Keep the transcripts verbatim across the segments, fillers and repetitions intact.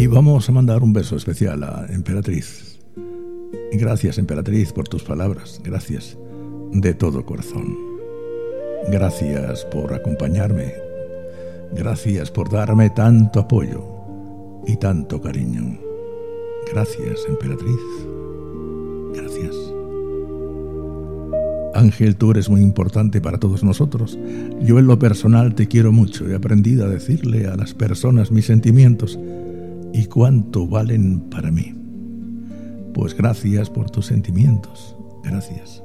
Y vamos a mandar un beso especial a Emperatriz. Gracias, Emperatriz, por tus palabras. Gracias de todo corazón. Gracias por acompañarme. Gracias por darme tanto apoyo y tanto cariño. Gracias, Emperatriz. Gracias. Ángel, tú eres muy importante para todos nosotros. Yo en lo personal te quiero mucho. He aprendido a decirle a las personas mis sentimientos y cuánto valen para mí. Pues gracias por tus sentimientos. Gracias.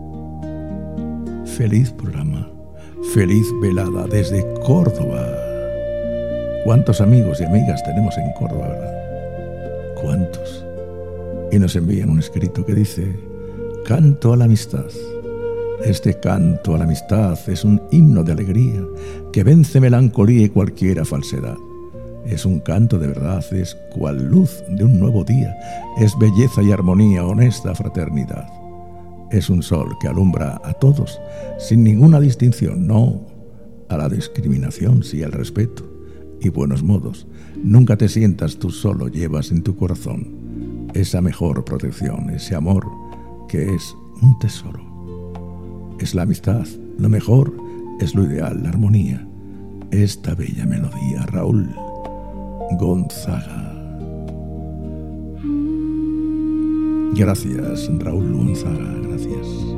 Feliz programa. Feliz velada desde Córdoba. ¿Cuántos amigos y amigas tenemos en Córdoba, verdad? ¿Cuántos? Y nos envían un escrito que dice: canto a la amistad. Este canto a la amistad es un himno de alegría que vence melancolía y cualquiera falsedad. Es un canto de verdad, es cual luz de un nuevo día, es belleza y armonía, honesta fraternidad. Es un sol que alumbra a todos, sin ninguna distinción, no a la discriminación, sí al respeto y buenos modos. Nunca te sientas tú solo, llevas en tu corazón esa mejor protección, ese amor que es un tesoro. Es la amistad, lo mejor es lo ideal, la armonía. Esta bella melodía, Raúl Gonzaga. Gracias, Raúl Gonzaga, gracias.